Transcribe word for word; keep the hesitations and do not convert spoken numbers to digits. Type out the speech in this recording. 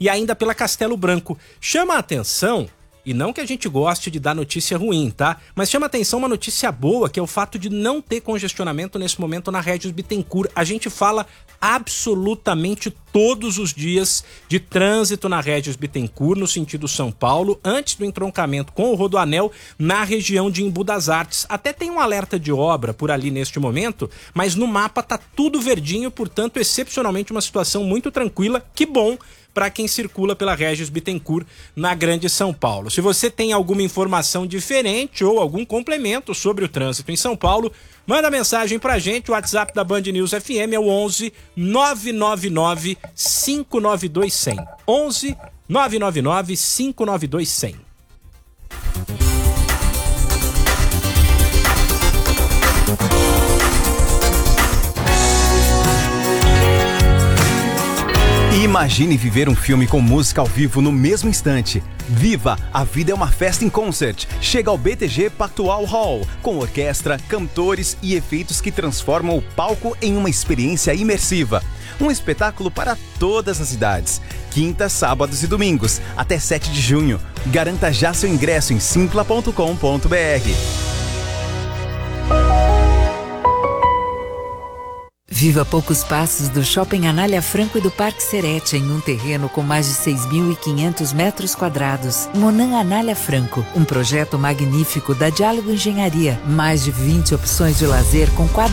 e ainda pela Castelo Branco. Chama a atenção, e não que a gente goste de dar notícia ruim, tá? Mas chama a atenção uma notícia boa, que é o fato de não ter congestionamento nesse momento na Régis Bittencourt. A gente fala absolutamente todos os dias de trânsito na Régis Bittencourt, no sentido São Paulo, antes do entroncamento com o Rodoanel, na região de Embu das Artes. Até tem um alerta de obra por ali neste momento, mas no mapa tá tudo verdinho, portanto, excepcionalmente uma situação muito tranquila. Que bom para quem circula pela Régis Bittencourt na Grande São Paulo. Se você tem alguma informação diferente ou algum complemento sobre o trânsito em São Paulo, manda mensagem pra gente. O WhatsApp da Band News F M é o onze nove nove nove cinco nove dois zero zero. onze nove nove nove cinco nove dois zero zero. Imagine viver um filme com música ao vivo no mesmo instante. Viva! A vida é uma festa em concert. Chega ao B T G Pactual Hall, com orquestra, cantores e efeitos que transformam o palco em uma experiência imersiva. Um espetáculo para todas as idades. Quintas, sábados e domingos, até sete de junho. Garanta já seu ingresso em simpla ponto com ponto b r. Viva poucos passos do Shopping Anália Franco e do Parque Serete em um terreno com mais de seis mil e quinhentos metros quadrados. Monan Anália Franco, um projeto magnífico da Diálogo Engenharia. Mais de vinte opções de lazer com quadros